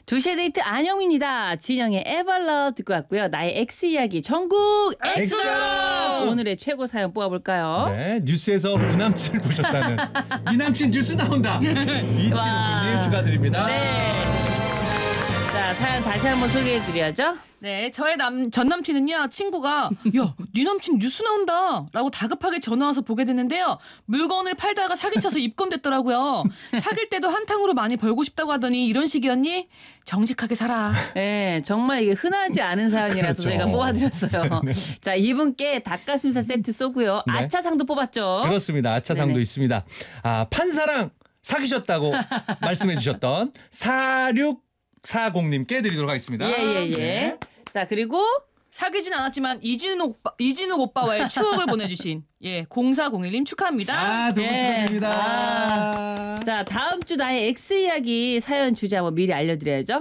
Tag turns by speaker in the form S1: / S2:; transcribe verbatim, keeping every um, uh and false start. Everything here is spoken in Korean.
S1: 두 시의 데이트 안영입니다. 진영의 에벌러 듣고 왔고요. 나의 X 이야기 전국 X 오늘의 최고 사연 뽑아볼까요?
S2: 네, 뉴스에서 구남친을 보셨다는 네 남친 뉴스 나온다. 이칠오님 축하드립니다.
S1: 네. 자, 사연 다시 한번 소개해드려야죠.
S3: 네, 저의 남, 전 남친은요, 친구가, 야, 네 남친 뉴스 나온다! 라고 다급하게 전화와서 보게 됐는데요. 물건을 팔다가 사기쳐서 입건됐더라고요. 사귈 때도 한탕으로 많이 벌고 싶다고 하더니 이런 식이었니? 정직하게 살아.
S1: 네, 정말 이게 흔하지 않은 사연이라서
S2: 그렇죠.
S1: 저희가 뽑아드렸어요.
S2: 네.
S1: 자, 이분께 닭가슴살 세트 쏘고요.
S2: 네.
S1: 아차상도 뽑았죠.
S2: 그렇습니다. 아차상도
S1: 네네.
S2: 있습니다. 아, 판사랑 사귀셨다고 말씀해 주셨던 사육사공님께 드리도록 하겠습니다.
S1: 예, 예, 예.
S2: 네.
S1: 자, 그리고
S3: 사귀진 않았지만 이진욱 오빠, 이진욱 오빠와의 추억을 보내주신 예 공사공일님 축하합니다.
S2: 아, 너무
S1: 예.
S2: 축하드립니다.
S1: 아. 자, 다음 주 나의 X 이야기 사연 주제 한번 미리 알려드려야죠.